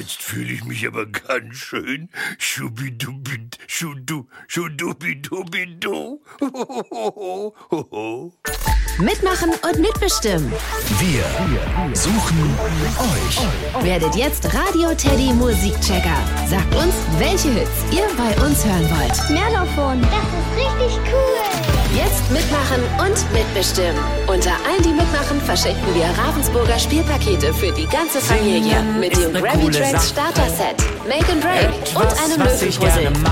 Jetzt fühle ich mich aber ganz schön schubidubidu. Mitmachen und mitbestimmen. Wir suchen euch. Werdet jetzt Radio Teddy Musikchecker. Sagt uns, welche Hits ihr bei uns hören wollt. Mehr davon. Das ist richtig cool. Jetzt mitmachen und mitbestimmen. Unter allen, die mitmachen, verschenken wir Ravensburger Spielpakete für die ganze Familie. Mit dem Gravy Tracks Starter Set, Make and Break und einem Löwenpuzzle.